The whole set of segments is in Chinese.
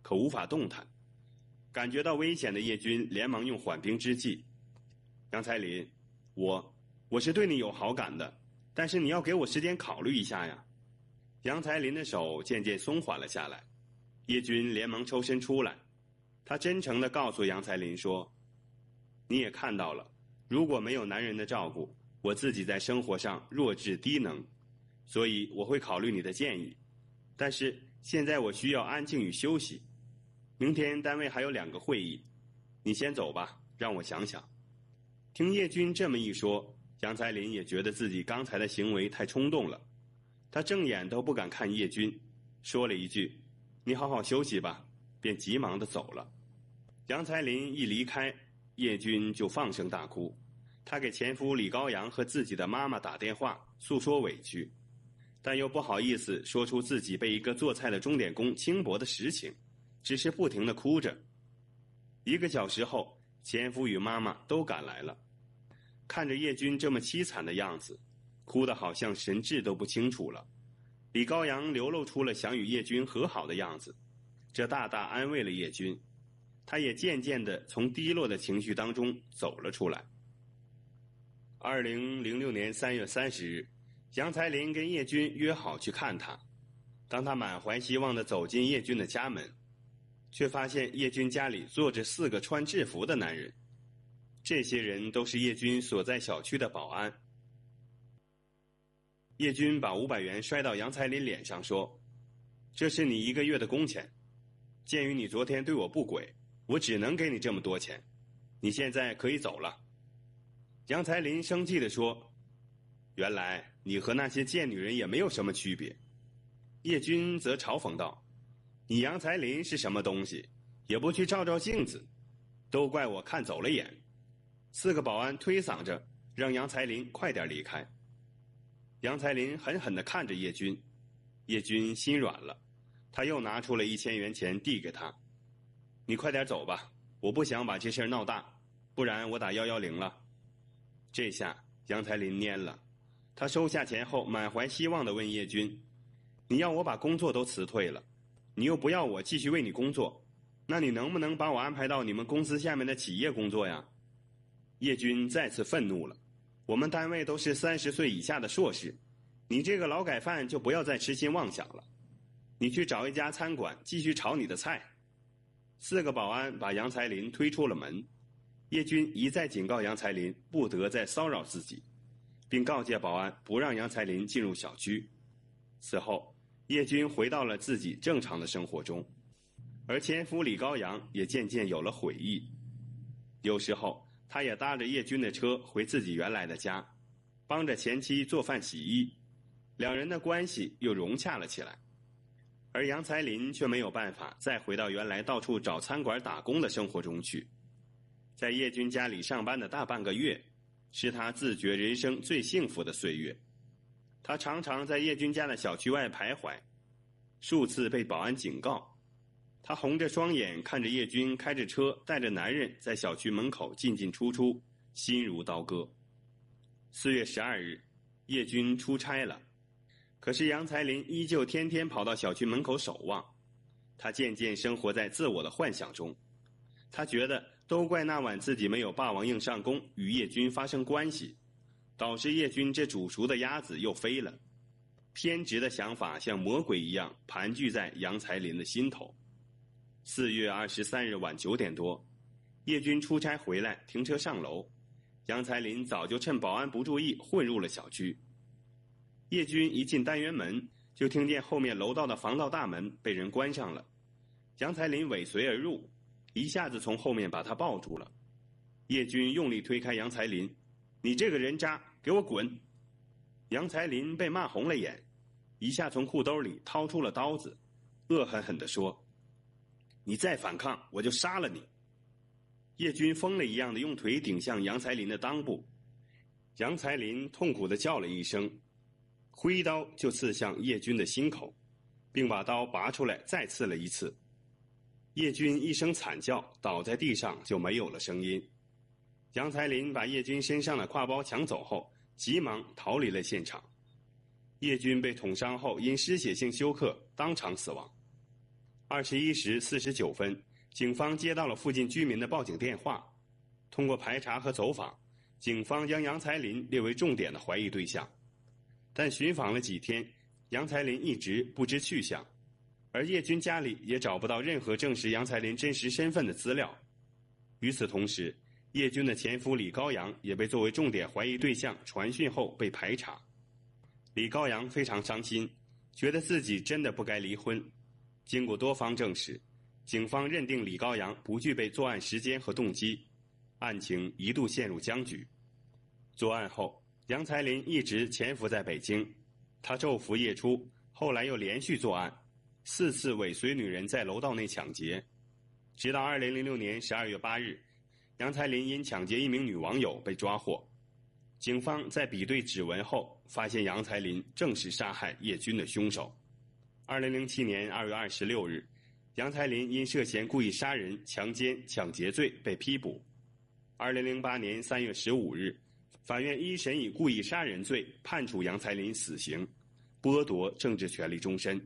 可无法动弹。感觉到危险的叶军连忙用缓兵之计：杨才林，我是对你有好感的，但是你要给我时间考虑一下呀。杨才林的手渐渐松缓了下来，叶军连忙抽身出来，他真诚地告诉杨才林说：你也看到了，如果没有男人的照顾，我自己在生活上弱智低能，所以我会考虑你的建议，但是现在我需要安静与休息。明天单位还有2个会议，你先走吧，让我想想。听叶军这么一说，杨才林也觉得自己刚才的行为太冲动了，他正眼都不敢看叶军，说了一句：你好好休息吧，便急忙地走了。杨才林一离开，叶军就放声大哭，他给前夫李高阳和自己的妈妈打电话诉说委屈，但又不好意思说出自己被一个做菜的钟点工轻薄的实情，只是不停地哭着。1个小时后，前夫与妈妈都赶来了，看着叶军这么凄惨的样子，哭得好像神志都不清楚了。李高阳流露出了想与叶军和好的样子，这大大安慰了叶军，他也渐渐地从低落的情绪当中走了出来。2006年3月30日，杨才林跟叶军约好去看他。当他满怀希望地走进叶军的家门，却发现叶军家里坐着4个穿制服的男人，这些人都是叶军所在小区的保安。叶军把500元摔到杨才林脸上说：这是你1个月的工钱，鉴于你昨天对我不轨，我只能给你这么多钱，你现在可以走了。杨才林生气地说：原来你和那些贱女人也没有什么区别。叶军则嘲讽道：你杨才林是什么东西，也不去照照镜子，都怪我看走了眼。4个保安推搡着让杨才林快点离开。杨才林狠狠地看着叶军，叶军心软了，他又拿出了1000元钱递给他：你快点走吧，我不想把这事儿闹大，不然我打110了。这下杨才林蔫了，他收下钱后满怀希望地问叶军：你要我把工作都辞退了，你又不要我继续为你工作，那你能不能把我安排到你们公司下面的企业工作呀？叶军再次愤怒了：我们单位都是30岁以下的硕士，你这个劳改犯就不要再痴心妄想了，你去找一家餐馆继续炒你的菜。4个保安把杨才林推出了门，叶军一再警告杨才林不得再骚扰自己，并告诫保安不让杨才林进入小区。此后，叶军回到了自己正常的生活中，而前夫李高阳也渐渐有了悔意。有时候他也搭着叶军的车回自己原来的家，帮着前妻做饭洗衣，两人的关系又融洽了起来。而杨才林却没有办法再回到原来到处找餐馆打工的生活中去。在叶军家里上班的大半个月，是他自觉人生最幸福的岁月。他常常在叶军家的小区外徘徊，数次被保安警告。他红着双眼看着叶军开着车带着男人在小区门口进进出出，心如刀割。4月12日，叶军出差了，可是杨才林依旧天天跑到小区门口守望。他渐渐生活在自我的幻想中，他觉得都怪那晚自己没有霸王硬上弓与叶军发生关系，导致叶军这煮熟的鸭子又飞了。偏执的想法像魔鬼一样盘踞在杨才林的心头。4月23日晚9点多，叶军出差回来停车上楼，杨才林早就趁保安不注意混入了小区。叶军一进单元门，就听见后面楼道的防盗大门被人关上了。杨才林尾随而入，一下子从后面把他抱住了。叶军用力推开杨才林：你这个人渣，给我滚！杨才林被骂红了眼，一下从裤兜里掏出了刀子，恶狠狠地说：你再反抗，我就杀了你！叶军疯了一样的用腿顶向杨才林的裆部，杨才林痛苦地叫了一声，挥刀就刺向叶军的心口，并把刀拔出来再刺了一次。叶军一声惨叫，倒在地上就没有了声音。杨才林把叶军身上的挎包抢走后，急忙逃离了现场。叶军被捅伤后因失血性休克当场死亡。 21时49分，警方接到了附近居民的报警电话。通过排查和走访，警方将杨才林列为重点的怀疑对象。但巡访了几天，杨才林一直不知去向，而叶军家里也找不到任何证实杨才林真实身份的资料。与此同时，叶军的前夫李高阳也被作为重点怀疑对象传讯后被排查。李高阳非常伤心，觉得自己真的不该离婚。经过多方证实，警方认定李高阳不具备作案时间和动机，案情一度陷入僵局。作案后，杨才林一直潜伏在北京，他昼伏夜出，后来又连续作案，4次尾随女人在楼道内抢劫。直到2006年12月8日，杨才林因抢劫一名女网友被抓获。警方在比对指纹后，发现杨才林正是杀害叶军的凶手。2007年2月26日，杨才林因涉嫌故意杀人、强奸、抢劫罪被批捕。2008年3月15日，法院一审以故意杀人罪判处杨才林死刑，剥夺政治权利终身。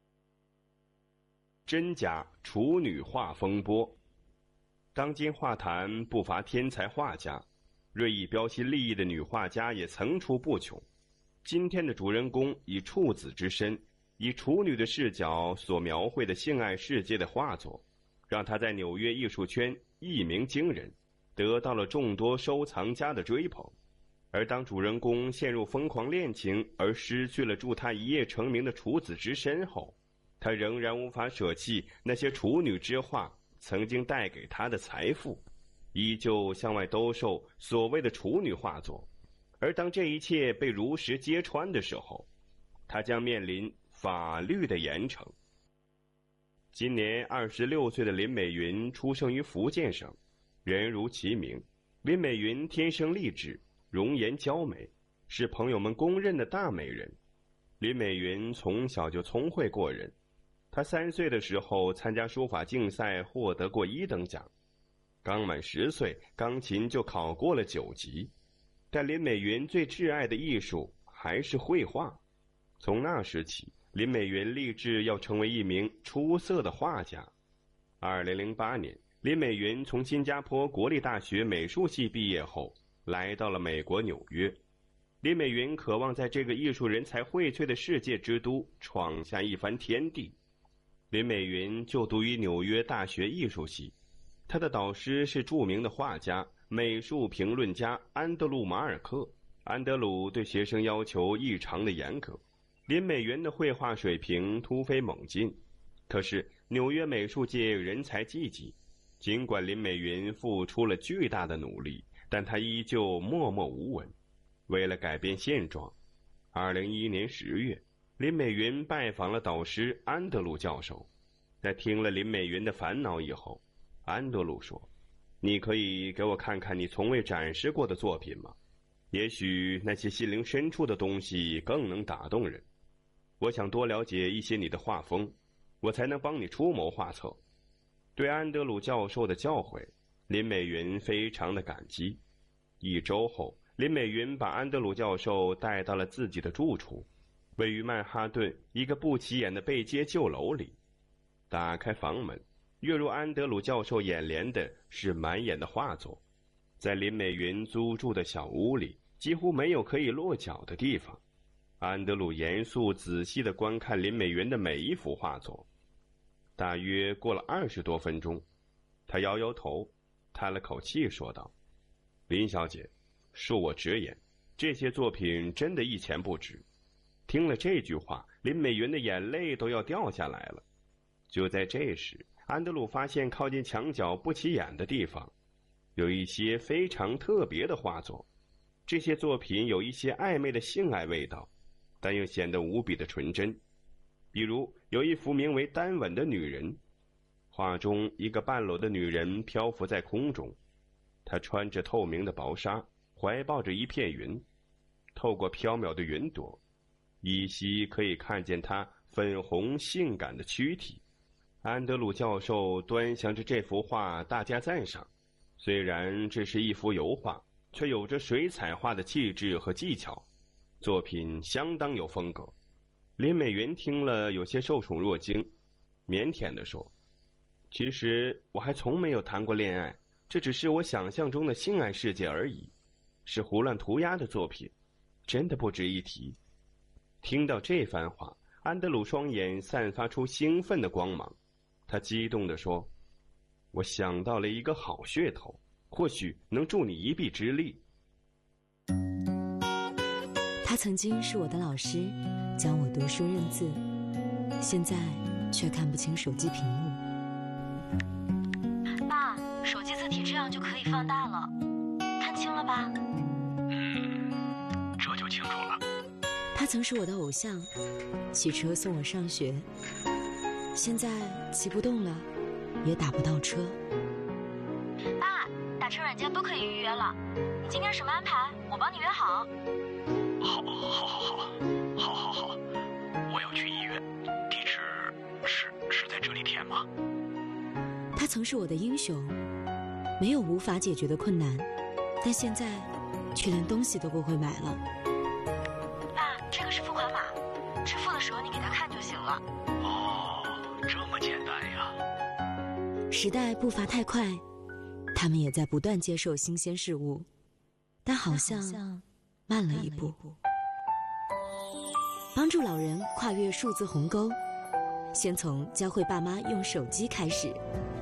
真假处女画风波。当今画坛不乏天才画家，锐意标新立异的女画家也层出不穷。今天的主人公以处子之身，以处女的视角所描绘的性爱世界的画作，让她在纽约艺术圈一鸣惊人，得到了众多收藏家的追捧。而当主人公陷入疯狂恋情而失去了助他一夜成名的处子之身后，他仍然无法舍弃那些处女之画曾经带给他的财富，依旧向外兜售所谓的处女画作。而当这一切被如实揭穿的时候，他将面临法律的严惩。今年26岁的林美云出生于福建省，人如其名，林美云天生丽质，容颜娇美，是朋友们公认的大美人。林美云从小就聪慧过人，她3岁的时候参加书法竞赛获得过1等奖，刚满10岁，钢琴就考过了9级。但林美云最挚爱的艺术还是绘画。从那时起，林美云立志要成为一名出色的画家。2008年，林美云从新加坡国立大学美术系毕业后，来到了美国纽约。林美云渴望在这个艺术人才荟萃的世界之都闯下一番天地。林美云就读于纽约大学艺术系，她的导师是著名的画家、美术评论家安德鲁·马尔克。安德鲁对学生要求异常的严格，林美云的绘画水平突飞猛进。可是纽约美术界人才济济，尽管林美云付出了巨大的努力，但她依旧默默无闻。为了改变现状，2011年10月，林美云拜访了导师安德鲁教授。在听了林美云的烦恼以后，安德鲁说：“你可以给我看看你从未展示过的作品吗？也许那些心灵深处的东西更能打动人。我想多了解一些你的画风，我才能帮你出谋划策。”对安德鲁教授的教诲，林美云非常的感激。1周后，林美云把安德鲁教授带到了自己的住处，位于曼哈顿一个不起眼的背街旧楼里。打开房门，跃入安德鲁教授眼帘的是满眼的画作。在林美云租住的小屋里，几乎没有可以落脚的地方。安德鲁严肃仔细地观看林美云的每一幅画作。大约过了20多分钟，他摇摇头，叹了口气说道：“林小姐，恕我直言，这些作品真的一钱不值。”听了这句话，林美云的眼泪都要掉下来了。就在这时，安德鲁发现靠近墙角不起眼的地方，有一些非常特别的画作。这些作品有一些暧昧的性爱味道，但又显得无比的纯真。比如有一幅名为《单吻的女人》，画中一个半裸的女人漂浮在空中，她穿着透明的薄纱，怀抱着一片云，透过飘渺的云朵，依稀可以看见她粉红性感的躯体。安德鲁教授端详着这幅画，大加赞赏。虽然这是一幅油画，却有着水彩画的气质和技巧，作品相当有风格。林美云听了有些受宠若惊， 腼腆地说：“其实我还从没有谈过恋爱，这只是我想象中的性爱世界而已，是胡乱涂鸦的作品，真的不值一提。”听到这番话，安德鲁双眼散发出兴奋的光芒，他激动地说：“我想到了一个好噱头，或许能助你一臂之力。” 他曾经是我的老师，教我读书认字，现在却看不清手机屏幕。 爸，手机字体这样就可以放大了，看清了吧？ 这就清楚了。 他曾是我的偶像，骑车送我上学，现在骑不动了，也打不到车。 爸，打车软件都可以预约了，你今天什么安排？我帮你约好。 好，我要去医院，地址是在这里填吗？ 他曾是我的英雄，没有无法解决的困难，但现在却连东西都不会买了。 爸，这个是付款码，支付的时候你给他看就行了。 哦，这么简单呀。 时代步伐太快，他们也在不断接受新鲜事物，但好像慢了一步。帮助老人跨越数字鸿沟，先从教会爸妈用手机开始。